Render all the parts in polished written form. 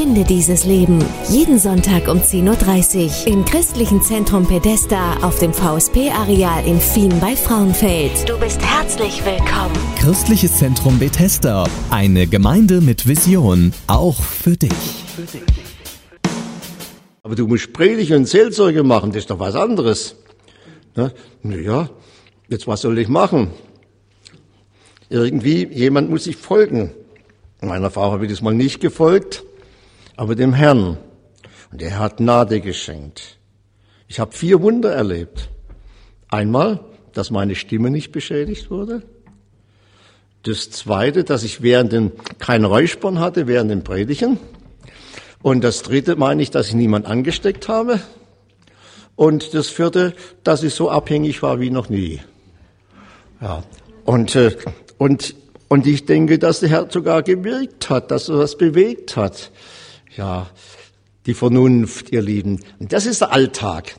Finde dieses Leben. Jeden Sonntag um 10.30 Uhr im Christlichen Zentrum Bethesda auf dem VSP-Areal in Fien bei Frauenfeld. Du bist herzlich willkommen. Christliches Zentrum Bethesda. Eine Gemeinde mit Vision. Auch für dich. Aber du musst Predigt und Seelsorge machen, das ist doch was anderes. Naja, jetzt was soll ich machen? Irgendwie, jemand muss sich folgen. Meiner Frau habe ich das mal nicht gefolgt, aber dem Herrn. Und er hat Gnade geschenkt. Ich habe 4 Wunder erlebt. Einmal, dass meine Stimme nicht beschädigt wurde. Das Zweite, dass ich kein Räuspern hatte während dem Predigen. Und das Dritte meine ich, dass ich niemand angesteckt habe. Und das Vierte, dass ich so abhängig war wie noch nie. Ja. Und ich denke, dass der Herr sogar gewirkt hat, dass er was bewegt hat. Ja, die Vernunft, ihr Lieben. Und das ist der Alltag.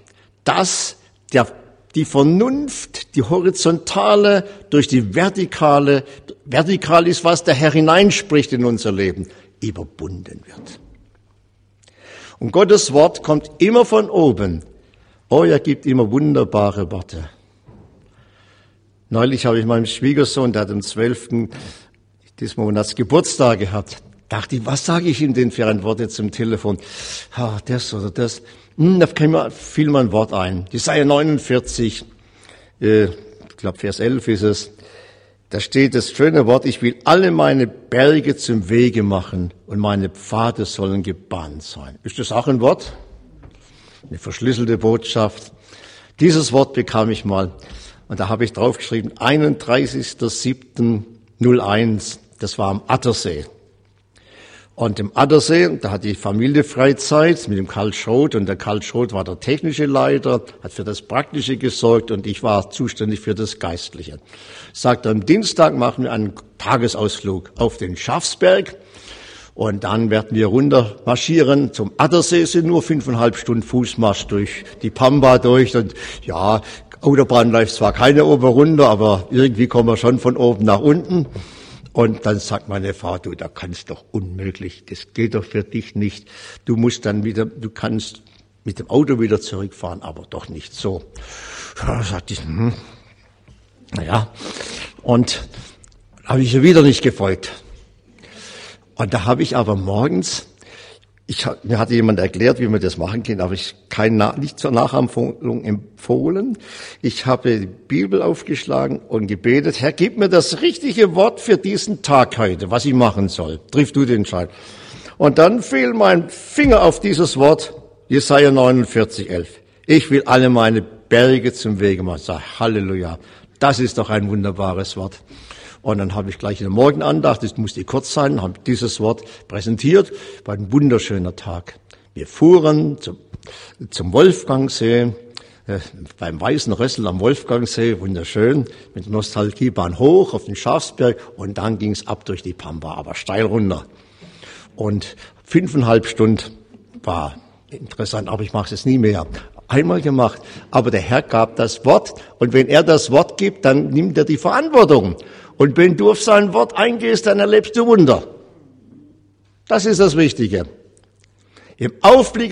Die Vernunft, die horizontale durch die vertikale, vertikal ist, was der Herr hineinspricht in unser Leben, überbunden wird. Und Gottes Wort kommt immer von oben. Oh, er gibt immer wunderbare Worte. Neulich habe ich meinem Schwiegersohn, der hat am 12. des Monats Geburtstag gehabt, dachte ich, was sage ich ihm denn für ein Wort jetzt zum Telefon? Das oder das. Da fiel mir ein Wort ein. Jesaja 49, ich glaube Vers 11 ist es. Da steht das schöne Wort, ich will alle meine Berge zum Wege machen und meine Pfade sollen gebahnt sein. Ist das auch ein Wort? Eine verschlüsselte Botschaft. Dieses Wort bekam ich mal. Und da habe ich draufgeschrieben, 31.07.01, das war am Attersee. Und im Attersee, da hat die Familie Freizeit mit dem Karl Schroth, und der Karl Schroth war der technische Leiter, hat für das Praktische gesorgt und ich war zuständig für das Geistliche. Sagt, am Dienstag machen wir einen Tagesausflug auf den Schafsberg und dann werden wir runter marschieren. Zum Attersee sind nur 5,5 Stunden Fußmarsch durch die Pampa durch und ja, Autobahn läuft zwar keine oben runter, aber irgendwie kommen wir schon von oben nach unten. Und dann sagt meine Frau, du, da kannst doch unmöglich, das geht doch für dich nicht. Du kannst mit dem Auto wieder zurückfahren, aber doch nicht so. Ja, sagte ich, naja. Und habe ich ihr wieder nicht gefolgt. Und da habe ich aber morgens, mir hatte jemand erklärt, wie man das machen kann, aber nicht zur Nachahmung empfohlen. Ich habe die Bibel aufgeschlagen und gebetet, Herr, gib mir das richtige Wort für diesen Tag heute, was ich machen soll. Triff du den Entscheid. Und dann fiel mein Finger auf dieses Wort, Jesaja 49,11. Ich will alle meine Berge zum Wege machen. Sag, Halleluja. Das ist doch ein wunderbares Wort. Und dann habe ich gleich in der Morgenandacht, das musste kurz sein, habe dieses Wort präsentiert. War ein wunderschöner Tag. Wir fuhren zum Wolfgangsee, beim Weißen Rössel am Wolfgangsee, wunderschön, mit der Nostalgiebahn hoch auf den Schafsberg und dann ging es ab durch die Pampa, aber steil runter. Und 5,5 Stunden war interessant, aber ich mache es jetzt nie mehr. Einmal gemacht, aber der Herr gab das Wort und wenn er das Wort gibt, dann nimmt er die Verantwortung. Und wenn du auf sein Wort eingehst, dann erlebst du Wunder. Das ist das Wichtige. Im Aufblick